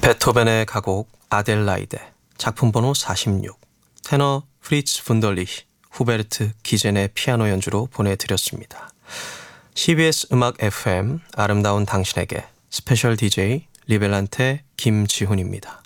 베토벤의 가곡 아델라이데, 작품 번호 46, 테너 프리츠 분덜리히, 후베르트 기젠의 피아노 연주로 보내드렸습니다. CBS 음악 FM 아름다운 당신에게 스페셜 DJ 리벨란테 김지훈입니다.